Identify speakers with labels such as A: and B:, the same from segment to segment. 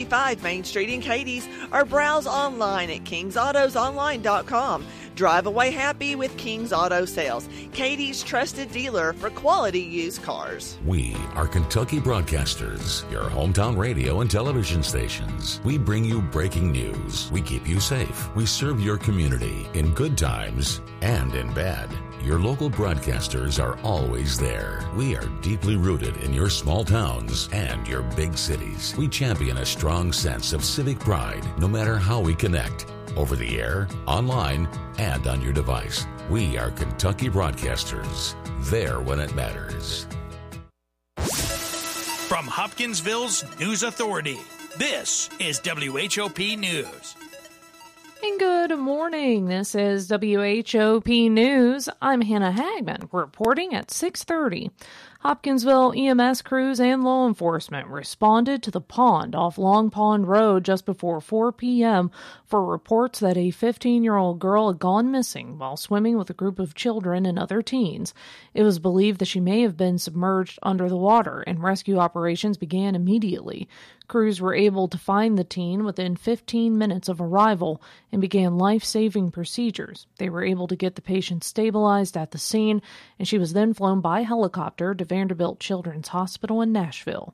A: 125 Main Street in Cadiz, or browse online at kingsautosonline.com. Drive away happy with King's Auto Sales, Cadiz' trusted dealer for quality used cars.
B: We are Kentucky Broadcasters, your hometown radio and television stations. We bring you breaking news. We keep you safe. We serve your community in good times and in bad. Your local broadcasters are always there. We are deeply rooted in your small towns and your big cities. We champion a strong sense of civic pride, no matter how we connect. Over the air, online, and on your device. We are Kentucky Broadcasters. There when it matters.
C: From Hopkinsville's News Authority, this is WHOP News.
D: And good morning. This is WHOP News. I'm Hannah Hagman, reporting at 6:30. Hopkinsville EMS crews and law enforcement responded to the pond off Long Pond Road just before 4 p.m. for reports that a 15-year-old girl had gone missing while swimming with a group of children and other teens. It was believed that she may have been submerged under the water, and rescue operations began immediately. Crews were able to find the teen within 15 minutes of arrival and began life-saving procedures. They were able to get the patient stabilized at the scene, and she was then flown by helicopter to Vanderbilt Children's Hospital in Nashville.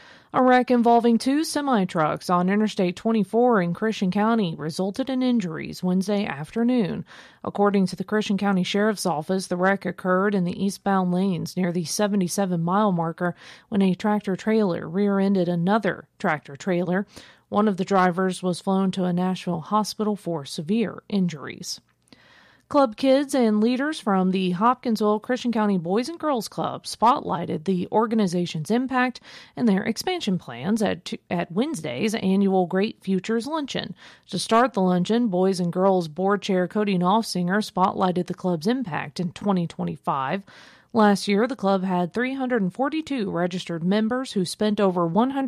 D: A wreck involving two semi-trucks on Interstate 24 in Christian County resulted in injuries Wednesday afternoon. According to the Christian County Sheriff's Office, the wreck occurred in the eastbound lanes near the 77-mile marker when a tractor-trailer rear-ended another tractor-trailer. One of the drivers was flown to a Nashville hospital for severe injuries. Club kids and leaders from the Hopkinsville Christian County Boys and Girls Club spotlighted the organization's impact and their expansion plans at Wednesday's annual Great Futures Luncheon. To start the luncheon, Boys and Girls Board Chair Cody Knopfsinger spotlighted the club's impact in 2025. Last year, the club had 342 registered members who spent over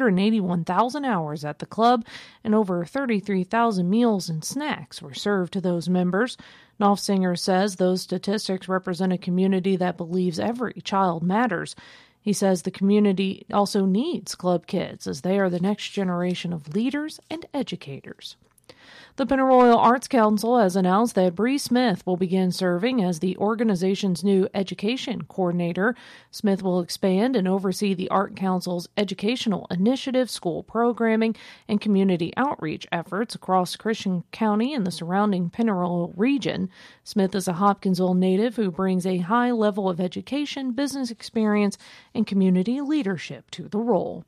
D: 181,000 hours at the club, and over 33,000 meals and snacks were served to those members. Knopfsinger says those statistics represent a community that believes every child matters. He says the community also needs club kids, as they are the next generation of leaders and educators. The Pennyroyal Arts Council has announced that Bree Smith will begin serving as the organization's new education coordinator. Smith will expand and oversee the Art Council's educational initiatives, school programming, and community outreach efforts across Christian County and the surrounding Pennyroyal region. Smith is a Hopkinsville native who brings a high level of education, business experience, and community leadership to the role.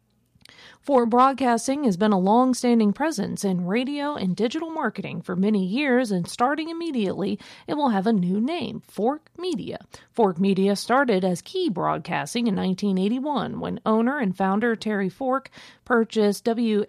D: Fort Broadcasting has been a long-standing presence in radio and digital marketing for many years, and starting immediately, it will have a new name, Fork Media. Fork Media started as Key Broadcasting in 1981 when owner and founder Terry Fork purchased WAIN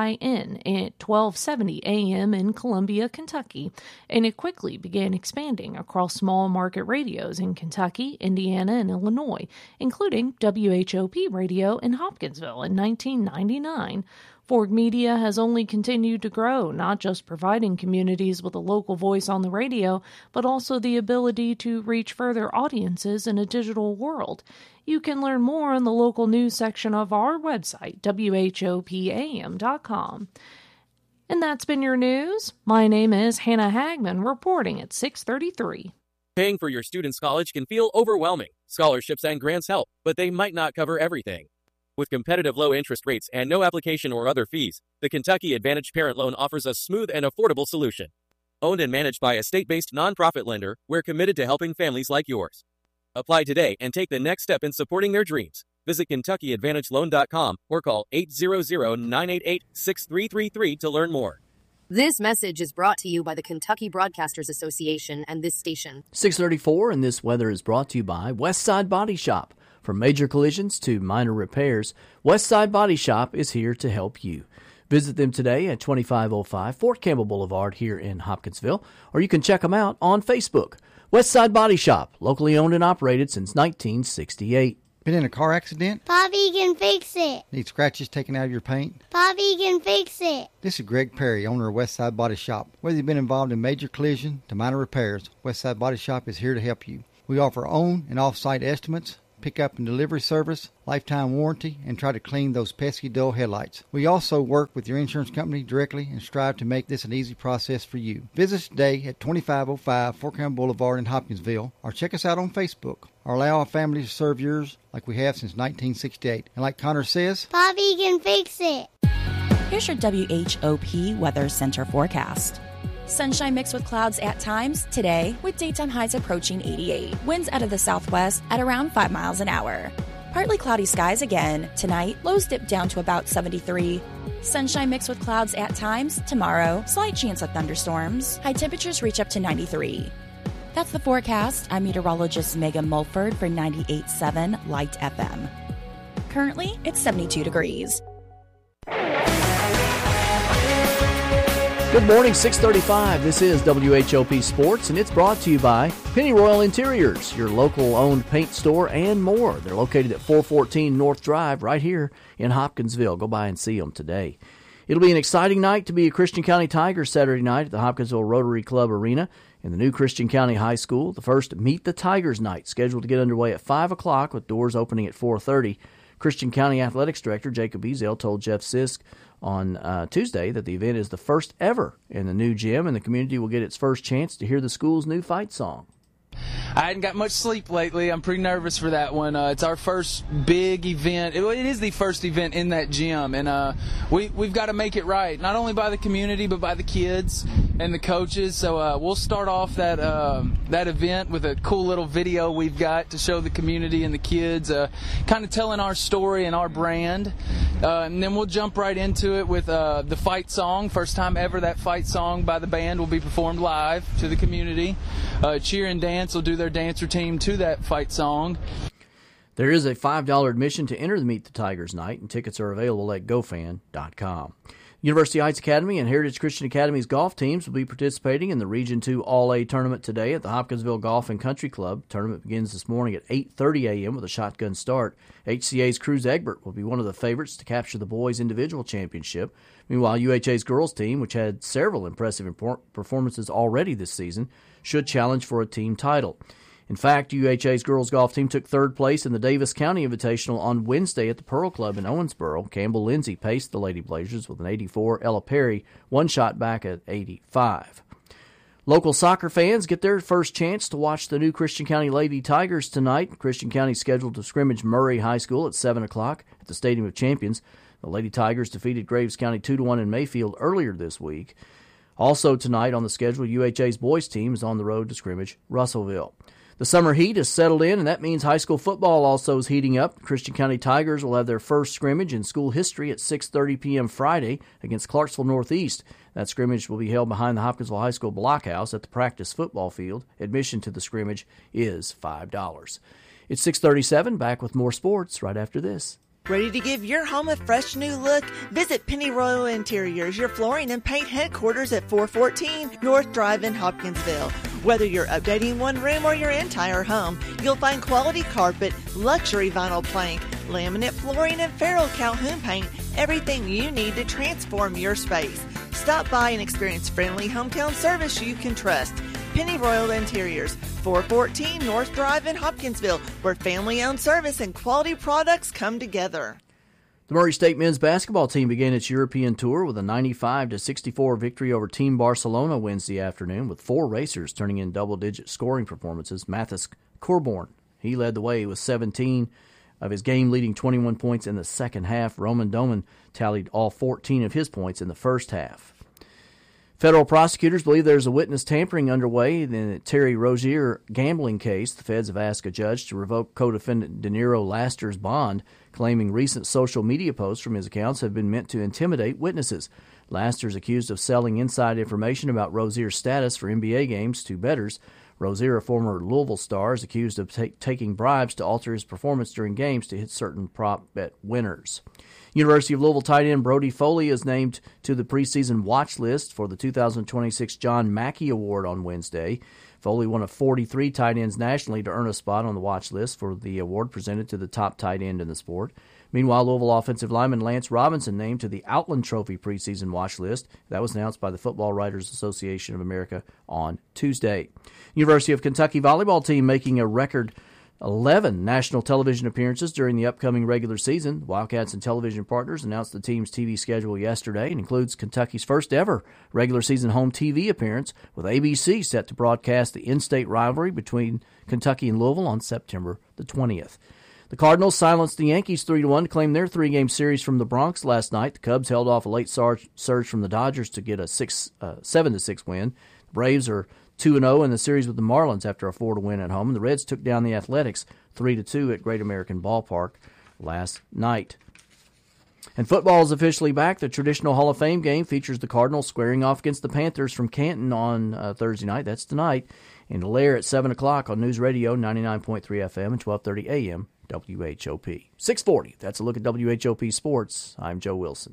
D: at 1270 AM in Columbia, Kentucky, and it quickly began expanding across small market radios in Kentucky, Indiana, and Illinois, including WHOP Radio in Hopkinsville in 1999. Fork Media has only continued to grow, not just providing communities with a local voice on the radio, but also the ability to reach further audiences in a digital world. You can learn more in the local news section of our website, WHOPAM.com. And that's been your news. My name is Hannah Hagman, reporting at 6:33.
E: Paying for your student's college can feel overwhelming. Scholarships and grants help, but they might not cover everything. With competitive low interest rates and no application or other fees, the Kentucky Advantage Parent Loan offers a smooth and affordable solution. Owned and managed by a state-based nonprofit lender, we're committed to helping families like yours. Apply today and take the next step in supporting their dreams. Visit KentuckyAdvantageLoan.com or call 800-988-6333 to learn more.
F: This message is brought to you by the Kentucky Broadcasters Association and this station.
G: 6:34, and this weather is brought to you by Westside Body Shop. From major collisions to minor repairs, Westside Body Shop is here to help you. Visit them today at 2505 Fort Campbell Boulevard here in Hopkinsville, or you can check them out on Facebook. Westside Body Shop, locally owned and operated since 1968.
H: Been in a car accident?
I: Bobby can fix it.
H: Need scratches taken out of your paint?
I: Bobby can fix it.
H: This is Greg Perry, owner of Westside Body Shop. Whether you've been involved in major collision to minor repairs, Westside Body Shop is here to help you. We offer on and off-site estimates, pickup and delivery service, lifetime warranty, and try to clean those pesky dull headlights. We also work with your insurance company directly and strive to make this an easy process for you. Visit us today at 2505 Fort Campbell Boulevard in Hopkinsville, or check us out on Facebook, or allow our family to serve yours like we have since 1968. And like Connor says,
I: Bobby can fix it.
J: Here's your WHOP Weather Center forecast. Sunshine mixed with clouds at times today, with daytime highs approaching 88. Winds out of the southwest at around 5 miles an hour. Partly cloudy skies again. Tonight, lows dip down to about 73. Sunshine mixed with clouds at times. Tomorrow, slight chance of thunderstorms. High temperatures reach up to 93. That's the forecast. I'm meteorologist Megan Mulford for 98.7 Light FM. Currently, it's 72 degrees.
G: Good morning, 6:35. This is WHOP Sports, and it's brought to you by Pennyroyal Interiors, your local-owned paint store and more. They're located at 414 North Drive right here in Hopkinsville. Go by and see them today. It'll be an exciting night to be a Christian County Tigers Saturday night at the Hopkinsville Rotary Club Arena in the new Christian County High School. The first Meet the Tigers night scheduled to get underway at 5 o'clock with doors opening at 4:30. Christian County Athletics Director Jacob Ezel told Jeff Sisk on Tuesday that the event is the first ever in the new gym, and the community will get its first chance to hear the school's new fight song.
K: I hadn't got much sleep lately. I'm pretty nervous for that one. It's our first big event. It is the first event in that gym, and we've got to make it right, not only by the community but by the kids and the coaches. So we'll start off that event with a cool little video we've got to show the community and the kids, kind of telling our story and our brand. And then we'll jump right into it with the fight song. First time ever that fight song by the band will be performed live to the community. Cheer and Dance will do their dance routine to that fight song.
G: There is a $5 admission to enter the Meet the Tigers night, and tickets are available at gofan.com. University Heights Academy and Heritage Christian Academy's golf teams will be participating in the Region 2 All-A tournament today at the Hopkinsville Golf and Country Club. The tournament begins this morning at 8:30 a.m. with a shotgun start. HCA's Cruz Egbert will be one of the favorites to capture the boys' individual championship. Meanwhile, UHA's girls team, which had several impressive performances already this season, should challenge for a team title. In fact, UHA's girls golf team took third place in the Davis County Invitational on Wednesday at the Pearl Club in Owensboro. Campbell Lindsay paced the Lady Blazers with an 84. Ella Perry one shot back at 85. Local soccer fans get their first chance to watch the new Christian County Lady Tigers tonight. Christian County scheduled to scrimmage Murray High School at 7 o'clock at the Stadium of Champions. The Lady Tigers defeated Graves County 2-1 in Mayfield earlier this week. Also tonight on the schedule, UHA's boys team is on the road to scrimmage Russellville. The summer heat has settled in, and that means high school football also is heating up. Christian County Tigers will have their first scrimmage in school history at 6:30 p.m. Friday against Clarksville Northeast. That scrimmage will be held behind the Hopkinsville High School blockhouse at the practice football field. Admission to the scrimmage is $5. It's 6:37. Back with more sports right after this.
A: Ready to give your home a fresh new look? Visit Pennyroyal Interiors, your flooring and paint headquarters at 414 North Drive in Hopkinsville. Whether you're updating one room or your entire home, you'll find quality carpet, luxury vinyl plank, laminate flooring, and Farrell Calhoun paint, everything you need to transform your space. Stop by and experience friendly hometown service you can trust. Pennyroyal Interiors, 414 North Drive in Hopkinsville, where family-owned service and quality products come together.
G: The Murray State men's basketball team began its European tour with a 95-64 victory over Team Barcelona Wednesday afternoon, with 4 racers turning in double-digit scoring performances. Mathis Corborn, he led the way with 17 of his game-leading 21 points in the second half. Roman Doman tallied all 14 of his points in the first half. Federal prosecutors believe there's a witness tampering underway in the Terry Rozier gambling case. The feds have asked a judge to revoke co-defendant Deniro Laster's bond, claiming recent social media posts from his accounts have been meant to intimidate witnesses. Laster is accused of selling inside information about Rozier's status for NBA games to bettors. Rozier, a former Louisville star, is accused of taking bribes to alter his performance during games to hit certain prop bet winners. University of Louisville tight end Brody Foley is named to the preseason watch list for the 2026 John Mackey Award on Wednesday. Foley, one of 43 tight ends nationally to earn a spot on the watch list for the award presented to the top tight end in the sport. Meanwhile, Louisville offensive lineman Lance Robinson named to the Outland Trophy preseason watch list. That was announced by the Football Writers Association of America on Tuesday. University of Kentucky volleyball team making a record 11 national television appearances during the upcoming regular season. Wildcats and television partners announced the team's TV schedule yesterday and includes Kentucky's first ever regular season home TV appearance, with ABC set to broadcast the in-state rivalry between Kentucky and Louisville on September the 20th. The Cardinals silenced the Yankees 3-1 to claim their three-game series from the Bronx last night. The Cubs held off a late surge from the Dodgers to get a 7-6 win. The Braves are 2-0 in the series with the Marlins after a 4-1 win at home. And the Reds took down the Athletics 3-2 at Great American Ballpark last night. And football is officially back. The traditional Hall of Fame game features the Cardinals squaring off against the Panthers from Canton on Thursday night. That's tonight. In Lair at 7 o'clock on News Radio 99.3 FM and 1230 AM WHOP. 640. That's a look at WHOP Sports. I'm Joe Wilson.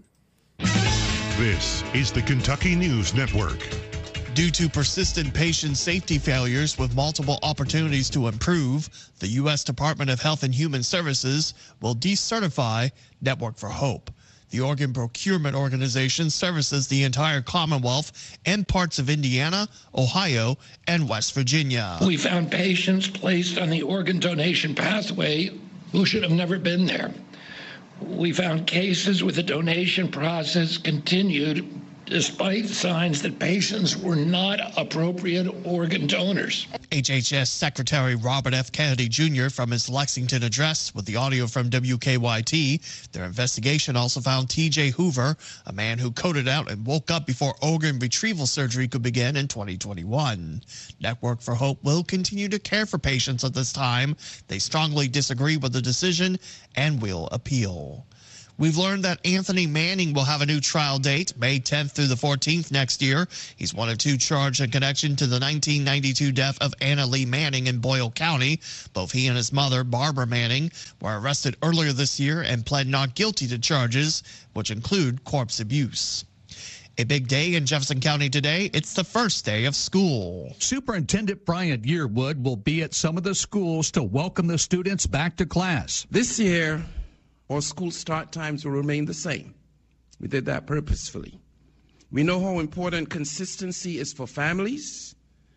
L: This is the Kentucky News Network.
M: Due to persistent patient safety failures with multiple opportunities to improve, the U.S. Department of Health and Human Services will decertify Network for Hope. The organ procurement organization services the entire Commonwealth and parts of Indiana, Ohio, and West Virginia.
N: We found patients placed on the organ donation pathway who should have never been there. We found cases where the donation process continued despite signs that patients were not appropriate organ donors.
M: HHS Secretary Robert F. Kennedy Jr. from his Lexington address with the audio from WKYT. Their investigation also found T.J. Hoover, a man who coded out and woke up before organ retrieval surgery could begin in 2021. Network for Hope will continue to care for patients at this time. They strongly disagree with the decision and will appeal. We've learned that Anthony Manning will have a new trial date, May 10th through the 14th next year. He's one of two charged in connection to the 1992 death of Anna Lee Manning in Boyle County. Both he and his mother, Barbara Manning, were arrested earlier this year and pled not guilty to charges, which include corpse abuse. A big day in Jefferson County today. It's the first day of school.
O: Superintendent Bryant Yearwood will be at some of the schools to welcome the students back to class.
P: This year, our school start times will remain the same. We did that purposefully. We know how important consistency is for families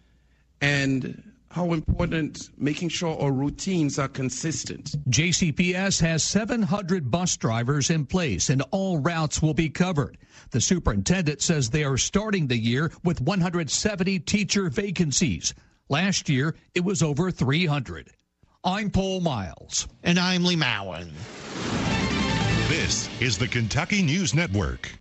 P: and how important making sure our routines are consistent.
O: JCPS has 700 bus drivers in place and all routes will be covered. The superintendent says they are starting the year with 170 teacher vacancies. Last year, it was over 300. I'm Paul Miles.
M: And I'm Lee Mowen.
L: This is the Kentucky News Network.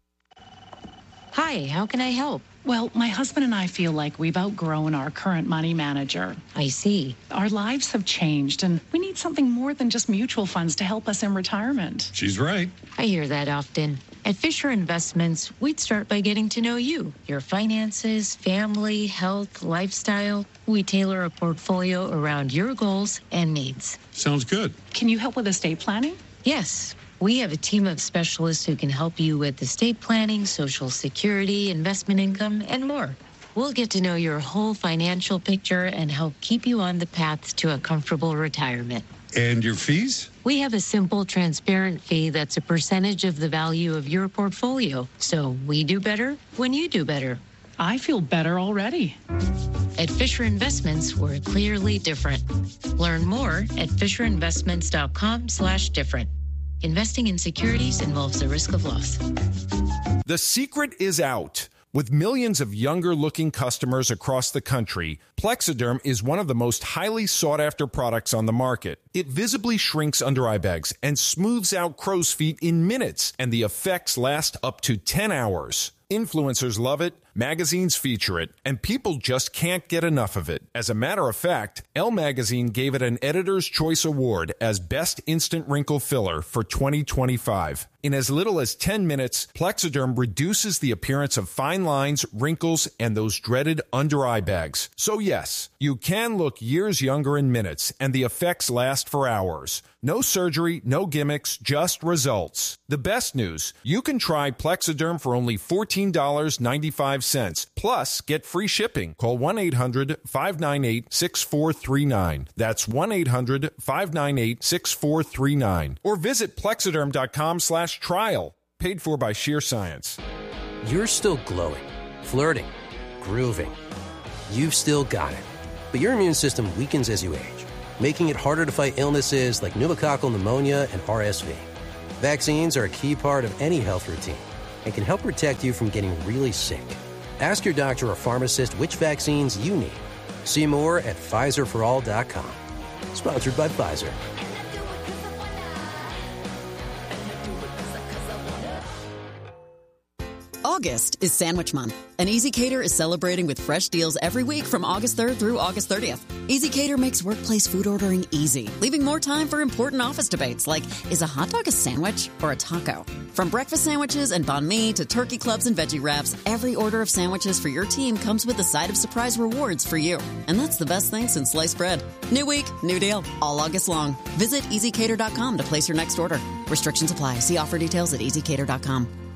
Q: Hi, how can I help?
R: Well, my husband and I feel like we've outgrown our current money manager.
Q: I see.
R: Our lives have changed, and we need something more than just mutual funds to help us in retirement.
L: She's right.
Q: I hear that often. At Fisher Investments, we'd start by getting to know you, your finances, family, health, lifestyle. We tailor a portfolio around your goals and needs.
L: Sounds good.
R: Can you help with estate planning?
Q: Yes. We have a team of specialists who can help you with estate planning, Social Security, investment income, and more. We'll get to know your whole financial picture and help keep you on the path to a comfortable retirement.
L: And your fees?
Q: We have a simple, transparent fee that's a percentage of the value of your portfolio. So we do better when you do better.
R: I feel better already.
Q: At Fisher Investments, we're clearly different. Learn more at FisherInvestments.com/different. Investing in securities involves the risk of loss.
S: The secret is out. With millions of younger-looking customers across the country, Plexiderm is one of the most highly sought-after products on the market. It visibly shrinks under-eye bags and smooths out crow's feet in minutes, and the effects last up to 10 hours. Influencers love it, magazines feature it, and people just can't get enough of it. As a matter of fact, Elle Magazine gave it an Editor's Choice Award as Best Instant Wrinkle Filler for 2025. In as little as 10 minutes, Plexiderm reduces the appearance of fine lines, wrinkles, and those dreaded under-eye bags. So yes, you can look years younger in minutes, and the effects last for hours. No surgery, no gimmicks, just results. The best news, you can try Plexiderm for only $14.95, plus get free shipping. Call 1-800-598-6439. That's 1-800-598-6439. Or visit Plexiderm.com/trial. Paid for by Sheer Science.
T: You're still glowing, flirting, grooving. You've still got it. But your immune system weakens as you age. making it harder to fight illnesses like pneumococcal pneumonia and RSV. Vaccines are a key part of any health routine and can help protect you from getting really sick. Ask your doctor or pharmacist which vaccines you need. See more at PfizerForAll.com. Sponsored by Pfizer.
U: August is Sandwich Month, and EasyCater is celebrating with fresh deals every week from August 3rd through August 30th. EasyCater makes workplace food ordering easy, leaving more time for important office debates like, is a hot dog a sandwich or a taco? From breakfast sandwiches and banh mi to turkey clubs and veggie wraps, every order of sandwiches for your team comes with a side of surprise rewards for you. And that's the best thing since sliced bread. New week, new deal, all August long. Visit EasyCater.com to place your next order. Restrictions apply. See offer details at EasyCater.com.